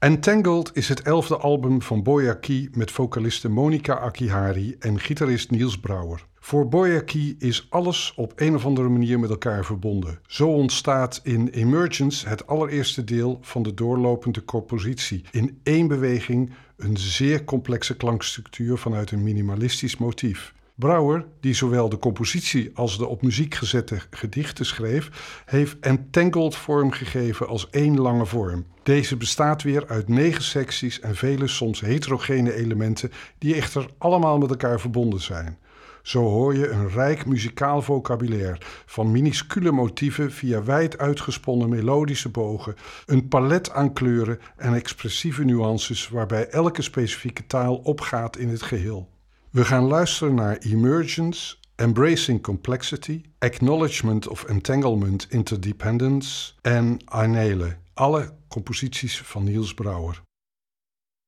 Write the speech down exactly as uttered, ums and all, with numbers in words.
Entangled is het elfde album van Boya Key met vocaliste Monica Akihari en gitarist Niels Brouwer. Voor Boya Key is alles op een of andere manier met elkaar verbonden. Zo ontstaat in Emergence het allereerste deel van de doorlopende compositie. In één beweging een zeer complexe klankstructuur vanuit een minimalistisch motief. Brouwer, die zowel de compositie als de op muziek gezette gedichten schreef, heeft Entangled vorm gegeven als één lange vorm. Deze bestaat weer uit negen secties en vele soms heterogene elementen die echter allemaal met elkaar verbonden zijn. Zo hoor je een rijk muzikaal vocabulaire van minuscule motieven via wijd uitgesponnen melodische bogen, een palet aan kleuren en expressieve nuances waarbij elke specifieke taal opgaat in het geheel. We gaan luisteren naar Emergence, Embracing Complexity, Acknowledgement of Entanglement Interdependence en Ainele, alle composities van Niels Brouwer.